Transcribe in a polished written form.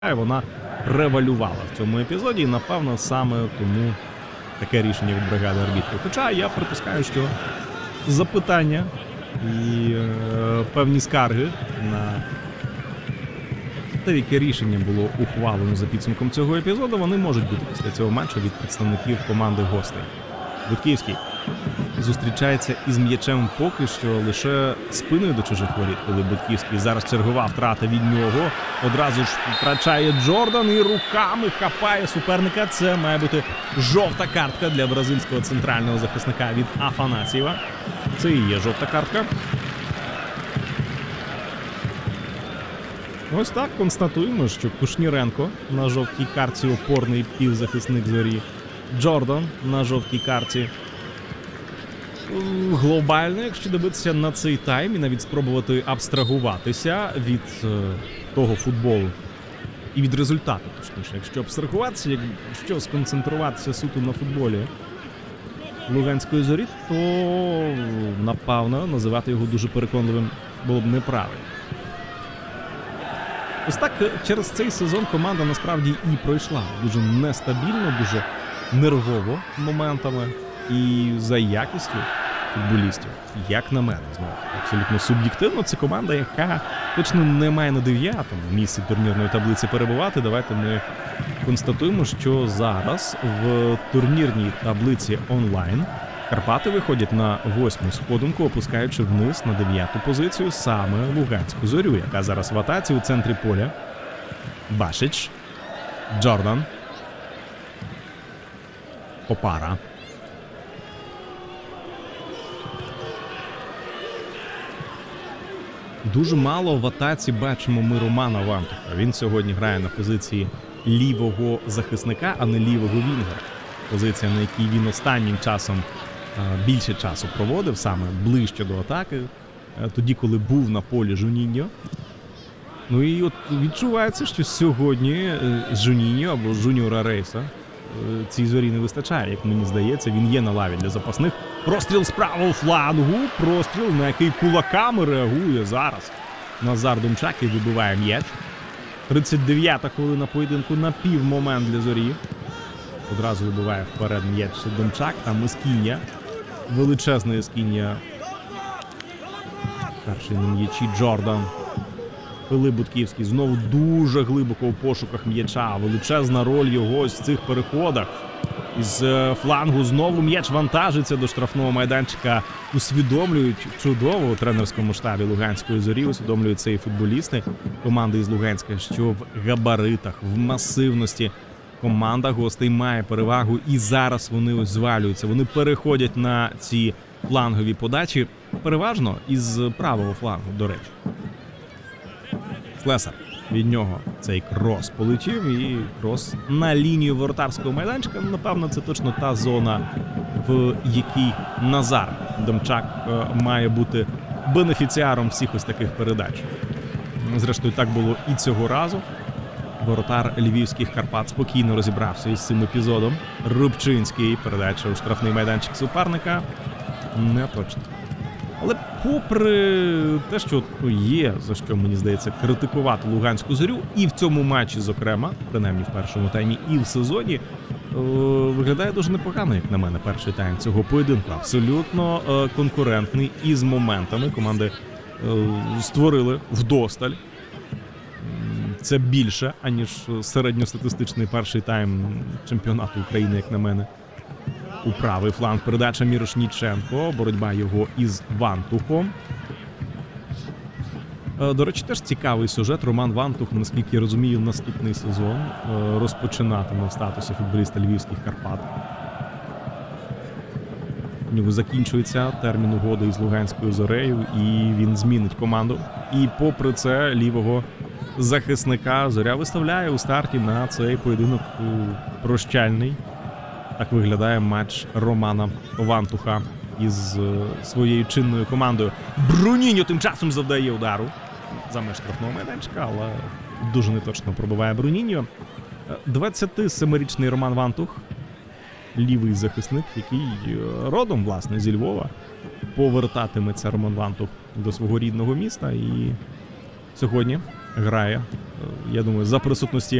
Вона превалювала в цьому епізоді, і, напевно, саме тому таке рішення від бригади арбітрів. Хоча я припускаю, що запитання і певні скарги на те, яке рішення було ухвалено за підсумком цього епізоду, вони можуть бути після цього матчу від представників команди гостей. Будківський зустрічається із м'ячем поки що лише спиною до чужих воріт, коли Будківський зараз чергова втрата від нього. Одразу ж втрачає Джордан і руками хапає суперника. Це має бути жовта картка для бразильського центрального захисника від Афанасьєва. Це і є жовта картка. Ось так констатуємо, що Кушніренко на жовтій картці опорний півзахисник Зорі. Джордан на жовтій картці. Глобально, якщо дивитися на цей тайм і навіть спробувати абстрагуватися від того футболу і від результату, точніше, якщо абстрагуватися, якщо сконцентруватися суто на футболі Луганської Зорі, то, напевно, називати його дуже переконливим було б неправильно. Ось так через цей сезон команда насправді і пройшла. Дуже нестабільно, дуже нервово моментами і за якістю футболістів, як на мене, знову, абсолютно суб'єктивно, це команда, яка точно не має на 9-му місці турнірної таблиці перебувати. Давайте ми констатуємо, що зараз в турнірній таблиці онлайн Карпати виходять на 8-му сходинку, опускаючи вниз на 9-ту позицію саме Луганську Зорю, яка зараз в атаці у центрі поля. Башич, Джордан, Опара. Дуже мало в атаці бачимо ми Романа Вантуха. Він сьогодні грає на позиції лівого захисника, а не лівого вінгера. Позиція, на якій він останнім часом більше часу проводив, саме ближче до атаки, тоді, коли був на полі Жуніньо. Ну і от відчувається, що сьогодні Жуніньо або Жуніора Рейса цій Зорі не вистачає, як мені здається. Він є на лаві для запасних. Простріл з правого флангу, простріл, на який кулаками реагує зараз Назар Домчак і вибиває м'яч. 39-та хвилина поєдинку, напівмомент для Зорі. Одразу вибиває вперед м'яч Домчак, там Ескіння. Величезна Ескіння. Перший на м'ячі Джордан. Пилип Будківський знову дуже глибоко в пошуках м'яча. Величезна роль його ось в цих переходах. Із флангу знову м'яч вантажиться до штрафного майданчика. Усвідомлюють чудово у тренерському штабі Луганської Зорі. Усвідомлюють це і футболісти команди із Луганська, що в габаритах, в масивності команда гостей має перевагу. І зараз вони ось звалюються. Вони переходять на ці флангові подачі. Переважно із правого флангу, до речі. Слесар. Від нього цей крос полетів, і крос на лінію воротарського майданчика. Напевно, це точно та зона, в якій Назар Домчак має бути бенефіціаром всіх ось таких передач. Зрештою, так було і цього разу. Воротар львівських Карпат спокійно розібрався із цим епізодом. Рубчинський, передача у штрафний майданчик суперника. Не точно. Але попри те, що є за що, мені здається, критикувати Луганську Зорю, і в цьому матчі, зокрема, принаймні в першому таймі, і в сезоні, виглядає дуже непогано, як на мене, перший тайм цього поєдинку. Абсолютно конкурентний і з моментами. Команди створили вдосталь. Це більше, аніж середньостатистичний перший тайм чемпіонату України, як на мене. У правий фланг передача Мірошніченко, боротьба його із Вантухом. До речі, теж цікавий сюжет. Роман Вантух, наскільки я розумію, наступний сезон розпочинатиме в статусі футболіста львівських Карпат. У нього закінчується термін угоди із Луганською Зорею, і він змінить команду. І попри це лівого захисника Зоря виставляє у старті на цей поєдинок прощальний. Так виглядає матч Романа Вантуха із своєю чинною командою. Бруніньо тим часом завдає удару за меж штрафного майданчика, але дуже неточно пробиває Бруніньо. 27-річний Роман Вантух, лівий захисник, який родом, власне, зі Львова. Повертатиметься Роман Вантух до свого рідного міста і сьогодні грає. Я думаю, за присутності